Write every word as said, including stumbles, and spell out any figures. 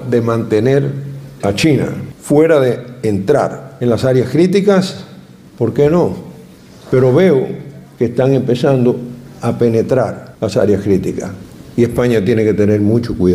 de mantener a China fuera de entrar en las áreas críticas, ¿por qué no? Pero veo que están empezando a penetrar las áreas críticas y España tiene que tener mucho cuidado.